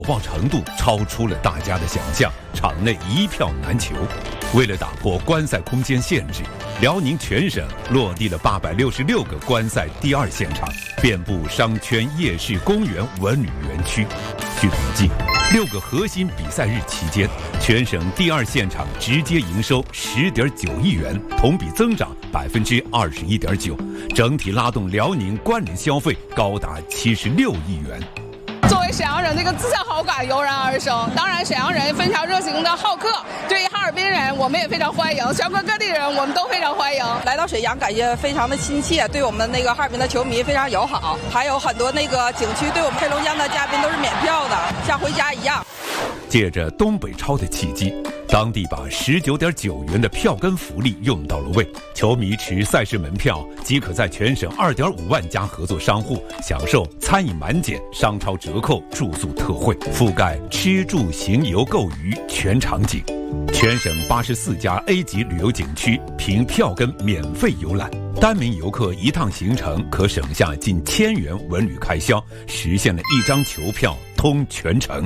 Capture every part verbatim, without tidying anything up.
爆程度超出了大家的想象，场内一票难求。为了打破观赛空间限制，辽宁全省落地了八百六十六个观赛第二现场，遍布商圈、夜市、公园、文旅园区。据统计，六个核心比赛日期间，全省第二现场直接营收十点九亿元，同比增长百分之二十一点九，整体拉动辽宁关联消费高达七十六亿元。 作为沈阳人，这个自豪好感油然而生。当然，沈阳人非常热情的好客，对于哈尔滨人，我们也非常欢迎；全国各地人，我们都非常欢迎。 来到沈阳，感觉非常的亲切，对我们那个哈尔滨的球迷非常友好。还有很多那个景区对我们黑龙江的嘉宾都是免票的，像回家一样。 借着东北超的契机，当地把十九点九元的票根福利用到了位，球迷持赛事门票即可在全省二点五万家合作商户享受餐饮满减、商超折扣、住宿特惠，覆盖吃住行游购娱全场景。全省八十四家 A 级旅游景区凭票根免费游览，单名游客一趟行程可省下近千元文旅开销，实现了一张球票通全程。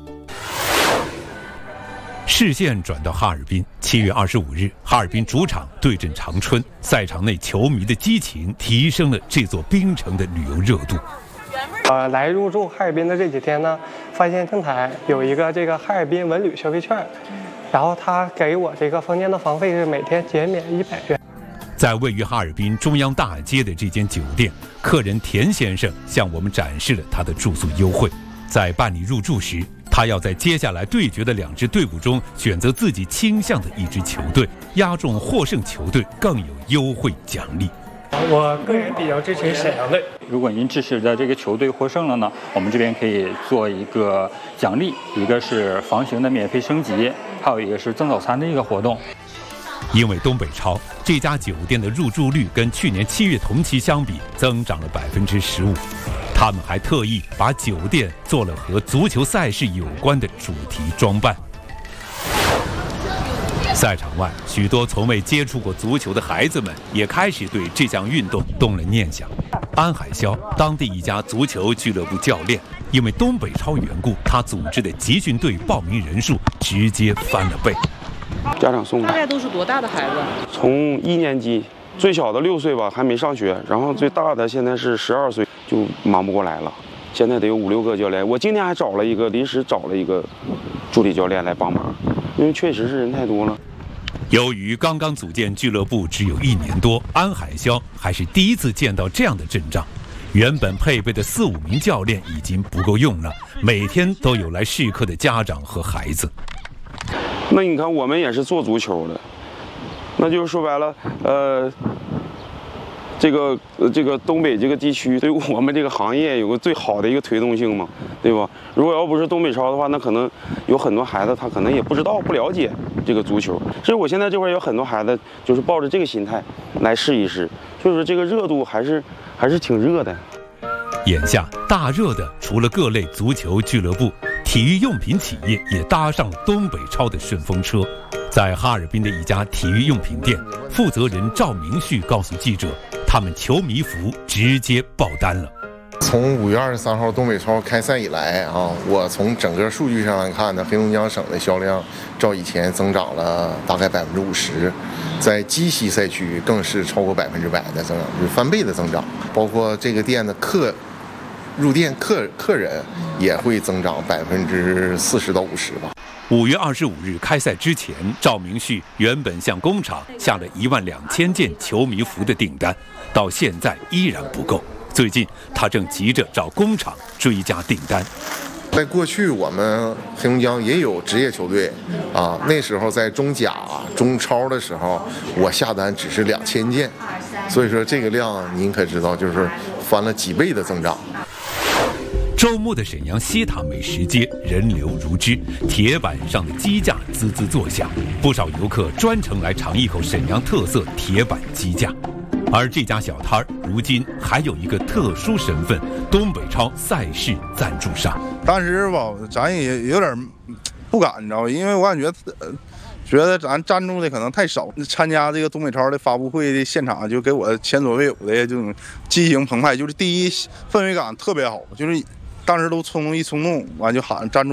视线转到哈尔滨，七月二十五日，哈尔滨主场对阵长春，赛场内球迷的激情提升了这座冰城的旅游热度。 呃，来入住哈尔滨的这几天呢，发现正台有一个这个哈尔滨文旅消费券，然后他给我这个房间的房费是每天减免一百元。 在位于哈尔滨中央大街的这间酒店，客人田先生向我们展示了他的住宿优惠。在办理入住时，他要在接下来对决的两支队伍中选择自己倾向的一支球队，押中获胜球队更有优惠奖励。 我个人比较支持沈阳队。 如果您支持的这个球队获胜了呢，我们这边可以做一个奖励，一个是房型的免费升级，还有一个是赠早餐的一个活动。 因为东北超，这家酒店的入住率跟去年七月同期相比增长了百分之十五。他们还特意把酒店做了和足球赛事有关的主题装扮。赛场外，许多从未接触过足球的孩子们也开始对这项运动动了念想。安海潇，当地一家足球俱乐部教练，因为东北超缘故，他组织的集训队报名人数直接翻了倍。 家长送的， 大概都是多大的孩子？ 从一年级，最小的六岁吧，还没上学，然后最大的现在是十二岁，就忙不过来了。现在得有五六个教练，我今天还找了一个，临时找了一个助理教练来帮忙，因为确实是人太多了。 由于刚刚组建俱乐部只有一年多，安海潇还是第一次见到这样的阵仗。原本配备的四五名教练已经不够用了，每天都有来试课的家长和孩子。 那你看，我们也是做足球的，那就是说白了，呃，这个呃这个东北这个地区对我们这个行业有个最好的一个推动性嘛，对吧？如果要不是东北超的话，那可能有很多孩子他可能也不知道、不了解这个足球。其实我现在这块有很多孩子就是抱着这个心态来试一试，所以说这个热度还是还是挺热的。 眼下大热的除了各类足球俱乐部，体育用品企业也搭上了东北超的顺风车。在哈尔滨的一家体育用品店，负责人赵明旭告诉记者，他们球迷服直接爆单了。 从五月二十三号东北超开赛以来啊，我从整个数据上来看呢，黑龙江省的销量照以前增长了大概百分之五十，在鸡西赛区更是超过百分之百的增长，就是翻倍的增长。包括这个店的客入店客客人也会增长百分之四十到五十吧。 五月二十五日开赛之前，赵明旭原本向工厂下了一万两千件球迷服的订单，到现在依然不够。最近他正急着找工厂追加订单。 在过去，我们黑龙江也有职业球队啊，那时候在中甲、中超的时候，我下单只是两千件，所以说这个量您可知道，就是翻了几倍的增长。 周末的沈阳西塔美食街人流如织，铁板上的鸡架滋滋作响，不少游客专程来尝一口沈阳特色铁板鸡架。而这家小摊儿如今还有一个特殊身份——东北超赛事赞助商。 当时吧，咱也有点不敢，你知道吗？因为我感觉，呃，觉得咱赞助的可能太少。参加这个东北超的发布会的现场，就给我前所未有的这种激情澎湃，就是第一氛围感特别好，就是当时都冲动一冲动，完就喊赞助。